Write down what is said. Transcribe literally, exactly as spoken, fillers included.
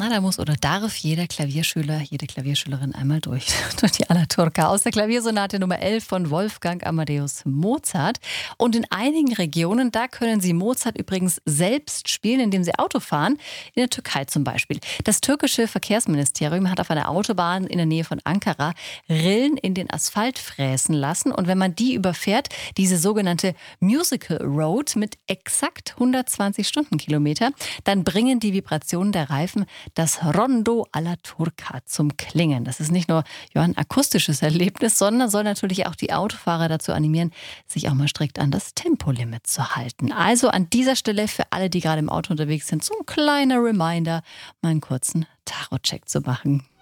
Na, da muss oder darf jeder Klavierschüler, jede Klavierschülerin einmal durch, durch die Alla Turca aus der Klaviersonate Nummer elf von Wolfgang Amadeus Mozart. Und in einigen Regionen, da können Sie Mozart übrigens selbst spielen, indem Sie Auto fahren. In der Türkei zum Beispiel. Das türkische Verkehrsministerium hat auf einer Autobahn in der Nähe von Ankara Rillen in den Asphalt fräsen lassen. Und wenn man die überfährt, diese sogenannte Musical Road mit exakt hundertzwanzig Stundenkilometer, dann bringen die Vibrationen der Reifen das Rondo alla Turca zum Klingen. Das ist nicht nur ja, ein akustisches Erlebnis, sondern soll natürlich auch die Autofahrer dazu animieren, sich auch mal strikt an das Tempolimit zu halten. Also an dieser Stelle für alle, die gerade im Auto unterwegs sind, so ein kleiner Reminder, mal einen kurzen Tacho-Check zu machen.